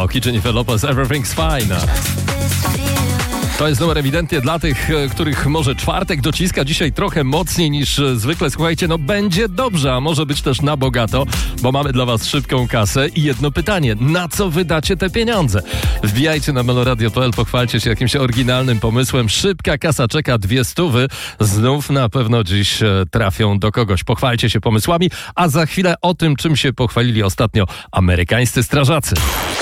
Aoki, Jennifer Lopez, Everything's Fine. To jest numer ewidentnie dla tych, których może czwartek dociska dzisiaj trochę mocniej niż zwykle. Słuchajcie, będzie dobrze, a może być też na bogato, bo mamy dla was szybką kasę i jedno pytanie. Na co wydacie te pieniądze? Wbijajcie na meloradio.pl, pochwalcie się jakimś oryginalnym pomysłem. Szybka kasa czeka, 200. Znów na pewno dziś trafią do kogoś. Pochwalcie się pomysłami, a za chwilę o tym, czym się pochwalili ostatnio amerykańscy strażacy.